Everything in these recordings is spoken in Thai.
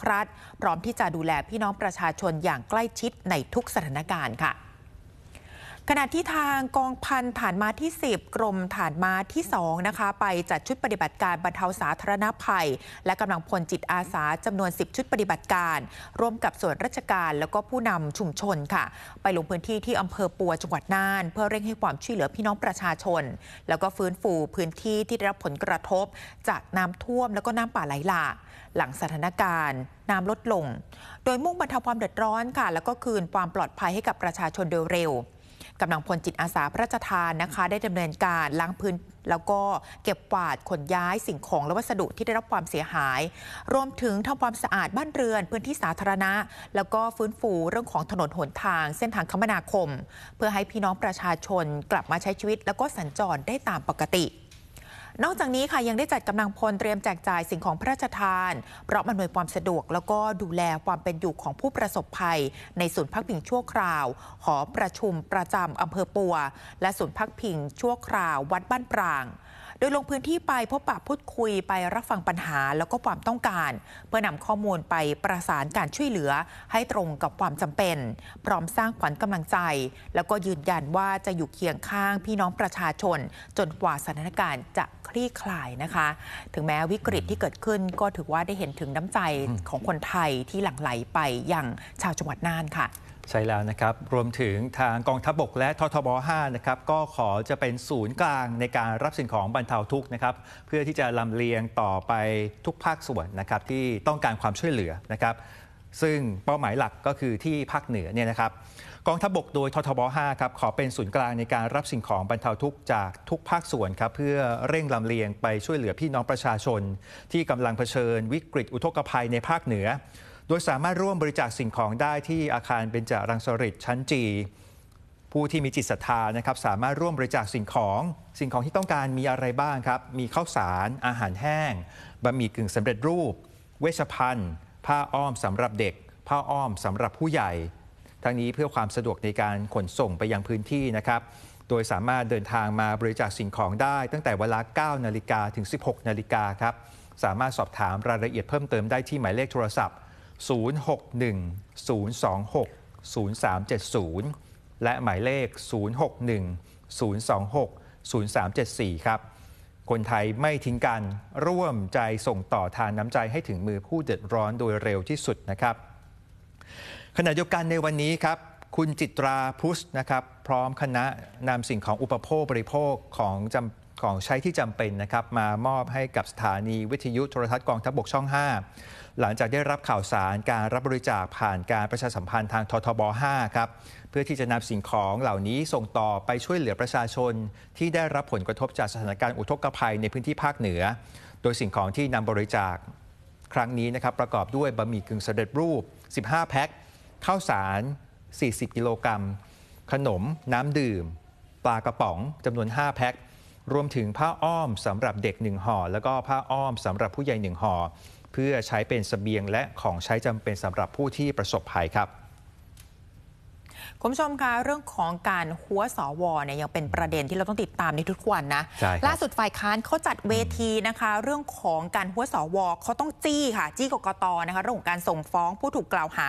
รัดพร้อมที่จะดูแลพี่น้องประชาชนอย่างใกล้ชิดในทุกสถานการณ์ค่ะขณะที่ทางกองพันฐานม้าที่10กรมฐานม้าที่2นะคะไปจัดชุดปฏิบัติการบรรเทาสาธารณภัยและกำลังพลจิตอาสาจำนวน10ชุดปฏิบัติการร่วมกับส่วนราชการแล้วก็ผู้นำชุมชนค่ะไปลงพื้นที่ที่อำเภอปัวจังหวัดน่านเพื่อเร่งให้ความช่วยเหลือพี่น้องประชาชนแล้วก็ฟื้นฟูพื้นที่ที่ได้รับผลกระทบจากน้ำท่วมแล้วก็น้ำป่าไหลหลากหลังสถานการณ์น้ำลดลงโดยมุ่งบรรเทาความเดือดร้อนค่ะแล้วก็คืนความปลอดภัยให้กับประชาชนโดยเร็วกำลังพลจิตอาสาพระราชทานนะคะได้ดำเนินการล้างพื้นแล้วก็เก็บกวาดขนย้ายสิ่งของและวัสดุที่ได้รับความเสียหายรวมถึงทำความสะอาดบ้านเรือนพื้นที่สาธารณะแล้วก็ฟื้นฟูเรื่องของถนนหนทางเส้นทางคมนาคมเพื่อให้พี่น้องประชาชนกลับมาใช้ชีวิตแล้วก็สัญจรได้ตามปกตินอกจากนี้ค่ะยังได้จัดกำลังพลเตรียมแจกจ่ายสิ่งของพระราชทานเพราะอำนวยความสะดวกแล้วก็ดูแลความเป็นอยู่ของผู้ประสบภัยในศูนย์พักพิงชั่วคราวหอประชุมประจำอำเภอปัวและศูนย์พักพิงชั่วคราววัดบ้านปรางโดยลงพื้นที่ไปพบปะพูดคุยไปรับฟังปัญหาแล้วก็ความต้องการเพื่อนำข้อมูลไปประสานการช่วยเหลือให้ตรงกับความจำเป็นพร้อมสร้างขวัญกำลังใจแล้วก็ยืนยันว่าจะอยู่เคียงข้างพี่น้องประชาชนจนกว่าสถานการณ์จะคลี่คลายนะคะถึงแม้วิกฤตที่เกิดขึ้นก็ถือว่าได้เห็นถึงน้ำใจของคนไทยที่หลั่งไหลไปอย่างชาวจังหวัดน่านค่ะใช่แล้วนะครับรวมถึงทางกองทัพบกและททบ5นะครับก็ขอจะเป็นศูนย์กลางในการรับสิ่งของบรรเทาทุกข์นะครับเพื่อที่จะลำเลียงต่อไปทุกภาคส่วนนะครับที่ต้องการความช่วยเหลือนะครับซึ่งเป้าหมายหลักก็คือที่ภาคเหนือเนี่ยนะครับกองทัพบกโดยททบ5ครับขอเป็นศูนย์กลางในการรับสิ่งของบรรเทาทุกข์จากทุกภาคส่วนครับเพื่อเร่งลำเลียงไปช่วยเหลือพี่น้องประชาชนที่กำลังเผชิญวิกฤตอุทกภัยในภาคเหนือโดยสามารถร่วมบริจาคสิ่งของได้ที่อาคารเบญจรังสฤษฎ์ชั้นจีผู้ที่มีจิตศรัทธานะครับสามารถร่วมบริจาคสิ่งของที่ต้องการมีอะไรบ้างครับมีข้าวสารอาหารแห้งบะหมี่กึ่งสำเร็จรูปเวชภัณฑ์ผ้าอ้อมสำหรับเด็กผ้าอ้อมสำหรับผู้ใหญ่ทั้งนี้เพื่อความสะดวกในการขนส่งไปยังพื้นที่นะครับโดยสามารถเดินทางมาบริจาคสิ่งของได้ตั้งแต่เวลา 9 นาฬิกาถึง 16 นาฬิกาครับสามารถสอบถามรายละเอียดเพิ่มเติมได้ที่หมายเลขโทรศัพท์061-026-0370 และหมายเลข 061-026-0374 ครับคนไทยไม่ทิ้งกันร่วมใจส่งต่อทานน้ำใจให้ถึงมือผู้เดือดร้อนโดยเร็วที่สุดนะครับขณะเดียวกันในวันนี้ครับคุณจิตราพุชนะครับพร้อมคณะนำสิ่งของอุปโภคบริโภคของใช้ที่จำเป็นนะครับมามอบให้กับสถานีวิทยุโทรทัศน์กองทัพบกช่อง 5หลังจากได้รับข่าวสารการรับบริจาคผ่านการประชาสัมพันธ์ทางททบ5ครับเพื่อที่จะนำสิ่งของเหล่านี้ส่งต่อไปช่วยเหลือประชาชนที่ได้รับผลกระทบจากสถานการณ์อุทกภัยในพื้นที่ภาคเหนือโดยสิ่งของที่นำบริจาคครั้งนี้นะครับประกอบด้วยบะหมี่กึ่งสำเร็จรูป15แพ็คข้าวสาร40กิโลกรัมขนมน้ำดื่มปลากระป๋องจำนวน5แพ็ครวมถึงผ้าอ้อมสำหรับเด็ก1ห่อแล้วก็ผ้าอ้อมสำหรับผู้ใหญ่1ห่อเพื่อใช้เป็นเสบียงและของใช้จำเป็นสำหรับผู้ที่ประสบภัยครับคุณผู้ชมคะเรื่องของการหัวสวเนี่ยยังเป็นประเด็นที่เราต้องติดตามในทุกวันนะล่าสุดฝ่ายค้านเขาจัดเวทีนะคะเรื่องของการหัวสวเขาต้องจี้ค่ะจี้กกตนะคะเรื่องของการส่งฟ้องผู้ถูกกล่าวหา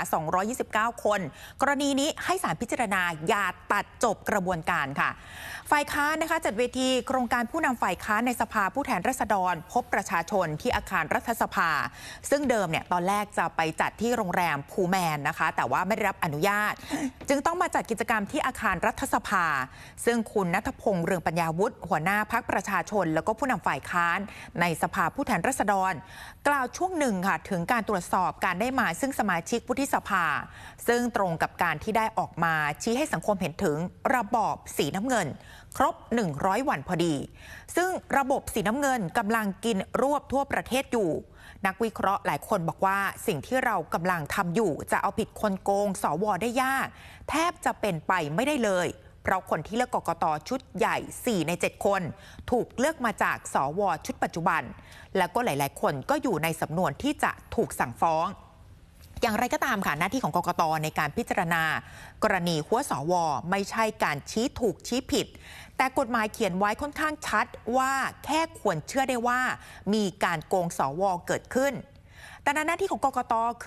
229คนกรณีนี้ให้ศาลพิจารณาอย่าตัดจบกระบวนการค่ะฝ่ายค้านนะคะจัดเวทีโครงการผู้นำฝ่ายค้านในสภาผู้แทนราษฎรพบประชาชนที่อาคารรัฐสภาซึ่งเดิมเนี่ยตอนแรกจะไปจัดที่โรงแรมพูแมนนะคะแต่ว่าไม่ได้รับอนุญาตจึงต้องมาจัดกิจกรรมที่อาคารรัฐสภาซึ่งคุณณัฐพงษ์เรืองปัญญาวุฒิหัวหน้าพรรคประชาชนแล้วก็ผู้นำฝ่ายค้านในสภาผู้แทนราษฎรกล่าวช่วงหนึ่งค่ะถึงการตรวจสอบการได้มาซึ่งสมาชิกวุฒิสภาซึ่งตรงกับการที่ได้ออกมาชี้ให้สังคมเห็นถึงระบอบสีน้ำเงินครบ100วันพอดีซึ่งระบบสีน้ำเงินกำลังกินรวบทั่วประเทศอยู่นักวิเคราะห์หลายคนบอกว่าสิ่งที่เรากำลังทำอยู่จะเอาผิดคนโกงสวได้ยากแทบจะเป็นไปไม่ได้เลยเพราะคนที่เลือกกกต.ชุดใหญ่4ใน7คนถูกเลือกมาจากสวชุดปัจจุบันแล้วก็หลายๆคนก็อยู่ในสำนวนที่จะถูกสั่งฟ้องอย่างไรก็ตามค่ะหน้าที่ของกกต.ในการพิจารณากรณีหัวสวไม่ใช่การชี้ถูกชี้ผิดแต่กฎหมายเขียนไว้ค่อนข้างชัดว่าแค่ควรเชื่อได้ว่ามีการโกงสวเกิดขึ้นแต่หน้าที่ของกกต.คือ